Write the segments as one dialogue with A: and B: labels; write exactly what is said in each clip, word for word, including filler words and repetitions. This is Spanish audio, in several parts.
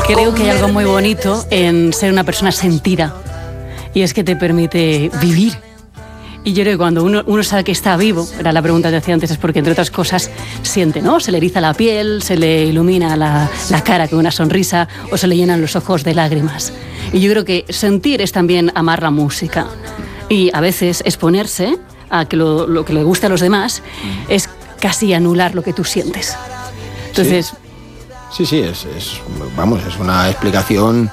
A: Creo que hay algo muy bonito en ser una persona sentida, y es que te permite vivir. Y yo creo que cuando uno, uno sabe que está vivo, era la pregunta que hacía antes, es porque entre otras cosas siente, ¿no? Se le eriza la piel, se le ilumina la, la cara con una sonrisa o se le llenan los ojos de lágrimas. Y yo creo que sentir es también amar la música. Y a veces exponerse a que lo, lo que le gusta a los demás es casi anular lo que tú sientes. Entonces...
B: Sí, sí, sí es, es, vamos, es una explicación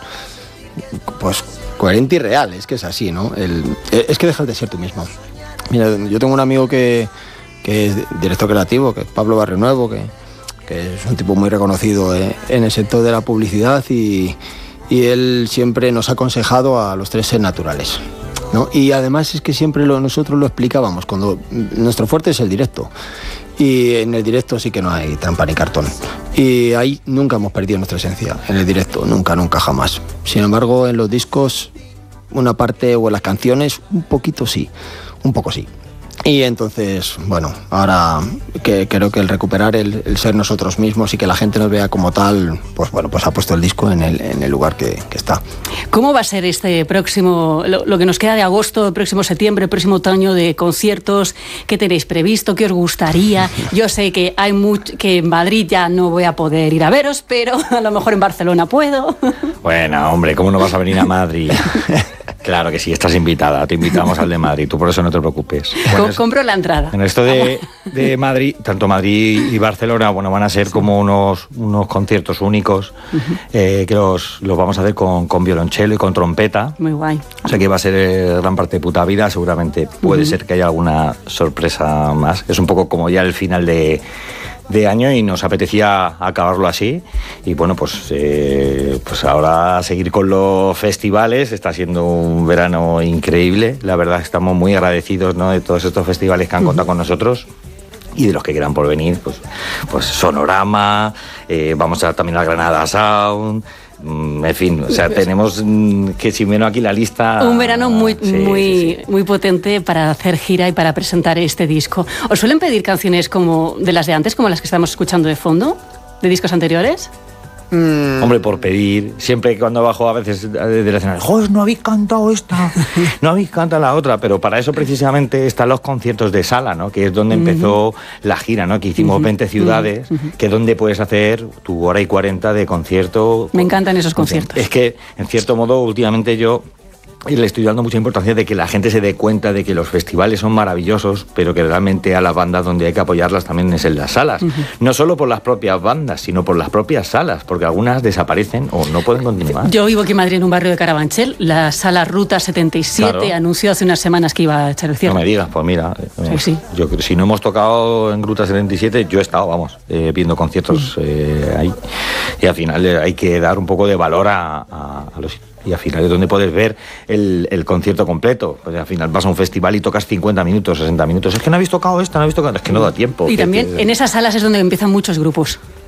B: pues coherente y real, es que es así, ¿no? El, es que dejas de ser tú mismo. Mira, yo tengo un amigo que, que es director creativo, que es Pablo Barrionuevo, que, que es un tipo muy reconocido eh, en el sector de la publicidad y, y él siempre nos ha aconsejado a los tres ser naturales, ¿no? Y además es que siempre lo, nosotros lo explicábamos, cuando nuestro fuerte es el directo. Y en el directo sí que no hay trampa ni cartón. Y ahí nunca hemos perdido nuestra esencia, en el directo, nunca, nunca, jamás. Sin embargo, en los discos, una parte o en las canciones, un poquito sí, un poco sí. Y entonces, bueno, ahora que creo que el recuperar el, el ser nosotros mismos y que la gente nos vea como tal, pues bueno, pues ha puesto el disco en el, en el lugar que, que está.
A: ¿Cómo va a ser este próximo, lo, lo que nos queda de agosto, el próximo septiembre, el próximo otoño de conciertos? ¿Qué tenéis previsto? ¿Qué os gustaría? Yo sé que hay mucho, que en Madrid ya no voy a poder ir a veros, pero a lo mejor en Barcelona puedo.
C: Bueno, hombre, ¿cómo no vas a venir a Madrid? Claro que sí, estás invitada, te invitamos al de Madrid, tú por eso no te preocupes. Bueno,
A: Com- compro la entrada.
C: En esto de, de Madrid, tanto Madrid y Barcelona, bueno, van a ser como unos, unos conciertos únicos, uh-huh. eh, que los, los vamos a hacer con, con violonchelo y con trompeta.
A: Muy guay.
C: O sea que va a ser eh, gran parte de puta vida, seguramente puede uh-huh. ser que haya alguna sorpresa más. Es un poco como ya el final de... de año y nos apetecía acabarlo así y bueno, pues, eh, pues ahora seguir con los festivales. Está siendo un verano increíble, la verdad estamos muy agradecidos, ¿no?, de todos estos festivales que han contado con nosotros y de los que quieran por venir, pues, pues Sonorama, eh, vamos a también a Granada Sound. En fin, o sea, tenemos que si menos aquí la lista...
A: Un verano muy,
C: sí,
A: muy,
C: sí, sí.
A: muy potente para hacer gira y para presentar este disco. ¿Os suelen pedir canciones como de las de antes, como las que estamos escuchando de fondo, de discos anteriores?
C: Mm. Hombre, por pedir, siempre que bajo a veces de la escena, joder, no habéis cantado esta, no habéis cantado la otra, pero para eso precisamente están los conciertos de sala, ¿no?, que es donde uh-huh. empezó la gira, ¿no?, que hicimos uh-huh. veinte ciudades, uh-huh. que es donde puedes hacer tu hora y cuarenta de concierto.
A: Me encantan esos conciertos.
C: Es que, en cierto modo, últimamente yo... y le estoy dando mucha importancia de que la gente se dé cuenta de que los festivales son maravillosos, pero que realmente a las bandas donde hay que apoyarlas también es en las salas. Uh-huh. No solo por las propias bandas, sino por las propias salas, porque algunas desaparecen o no pueden continuar.
A: Yo vivo aquí en Madrid, en un barrio de Carabanchel. La sala Ruta setenta y siete claro. anunció hace unas semanas que iba a echar el cierre.
C: No me digas, pues mira,
A: sí, sí.
C: Yo, si no hemos tocado en Ruta setenta y siete, yo he estado, vamos, eh, viendo conciertos uh-huh. eh, ahí. Y al final eh, hay que dar un poco de valor a, a, a los... y al final es donde puedes ver el, el concierto completo. Pues al final vas a un festival y tocas cincuenta minutos, sesenta minutos. Es que no habéis tocado esta, no habéis tocado... Es que no da tiempo.
A: Y
C: que,
A: también
C: que...
A: en esas salas es donde empiezan muchos grupos.